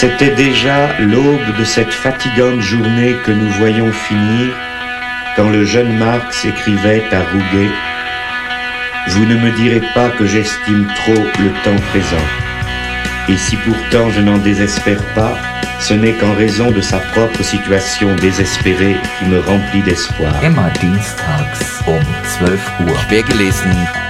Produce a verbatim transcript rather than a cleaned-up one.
C'était déjà l'aube de cette fatigante journée que nous voyons finir quand le jeune Marx écrivait à Rouget « Vous ne me direz pas que j'estime trop le temps présent. Et si pourtant je n'en désespère pas, ce n'est qu'en raison de sa propre situation désespérée qui me remplit d'espoir. » Immer dienstags um zwölf Uhr. Schwer gelesen